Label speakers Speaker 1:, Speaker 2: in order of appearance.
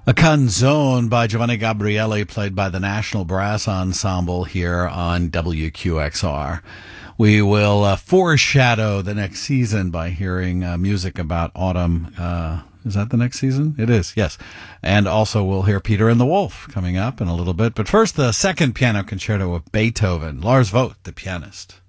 Speaker 1: A canzone by Giovanni Gabriele, played by the National Brass Ensemble here on WQXR. We will foreshadow the next season by hearing music about autumn. Is that the next season? It is, yes. And also we'll hear Peter and the Wolf coming up in a little bit. But first, the second piano concerto of Beethoven. Lars Vogt, the pianist.